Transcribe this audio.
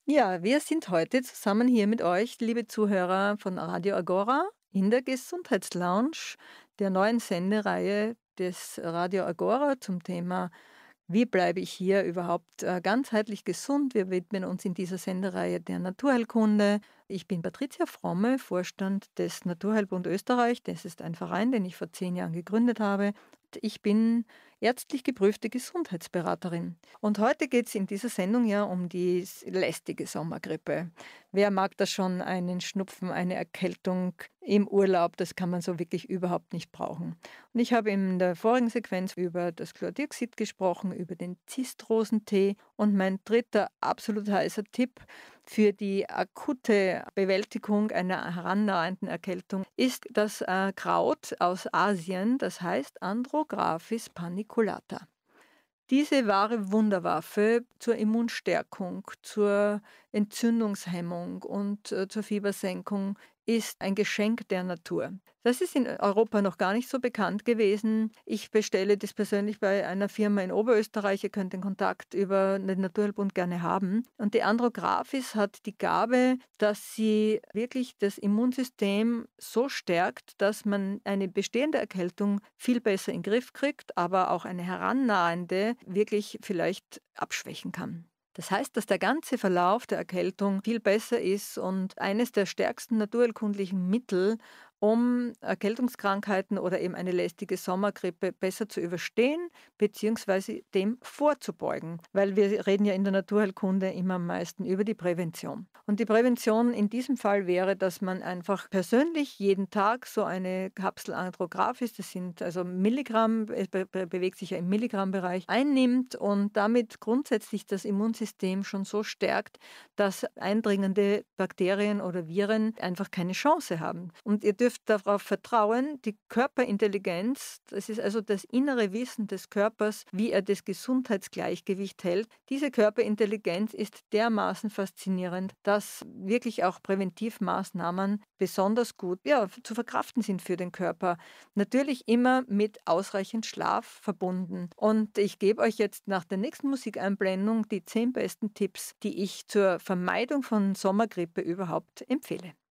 Ja, wir sind heute zusammen hier mit euch, liebe Zuhörer von Radio Agora, in der Gesundheitslounge der neuen Sendereihe des Radio Agora zum Thema „Wie bleibe ich hier überhaupt, ganzheitlich gesund?“ Wir widmen uns in dieser Sendereihe der Naturheilkunde. Ich bin Patricia Fromme, Vorstand des Naturheilbund Österreich. Das ist ein Verein, den ich vor 10 Jahren gegründet habe. Ich bin ärztlich geprüfte Gesundheitsberaterin. Und heute geht es in dieser Sendung ja um die lästige Sommergrippe. Wer mag das schon, einen Schnupfen, eine Erkältung im Urlaub? Das kann man so wirklich überhaupt nicht brauchen. Und ich habe in der vorigen Sequenz über das Chlordioxid gesprochen, über den Zistrosentee, und mein dritter absolut heißer Tipp für die akute Bewältigung einer herannahenden Erkältung ist das Kraut aus Asien, das heißt Andrographis paniculata. Diese wahre Wunderwaffe zur Immunstärkung, zur Entzündungshemmung und zur Fiebersenkung ist ein Geschenk der Natur. Das ist in Europa noch gar nicht so bekannt gewesen. Ich bestelle das persönlich bei einer Firma in Oberösterreich. Ihr könnt den Kontakt über den Naturheilbund gerne haben. Und die Andrographis hat die Gabe, dass sie wirklich das Immunsystem so stärkt, dass man eine bestehende Erkältung viel besser in den Griff kriegt, aber auch eine herannahende wirklich vielleicht abschwächen kann. Das heißt, dass der ganze Verlauf der Erkältung viel besser ist und eines der stärksten naturheilkundlichen Mittel, um Erkältungskrankheiten oder eben eine lästige Sommergrippe besser zu überstehen, beziehungsweise dem vorzubeugen. Weil wir reden ja in der Naturheilkunde immer am meisten über die Prävention. Und die Prävention in diesem Fall wäre, dass man einfach persönlich jeden Tag so eine Kapsel Andrographis, das sind also Milligramm, es bewegt sich ja im Milligrammbereich, einnimmt und damit grundsätzlich das Immunsystem schon so stärkt, dass eindringende Bakterien oder Viren einfach keine Chance haben. Und ihr dürft darauf vertrauen, die Körperintelligenz, das ist also das innere Wissen des Körpers, wie er das Gesundheitsgleichgewicht hält. Diese Körperintelligenz ist dermaßen faszinierend, dass wirklich auch Präventivmaßnahmen besonders gut, ja, zu verkraften sind für den Körper. Natürlich immer mit ausreichend Schlaf verbunden. Und ich gebe euch jetzt nach der nächsten Musikeinblendung die 10 besten Tipps, die ich zur Vermeidung von Sommergrippe überhaupt empfehle.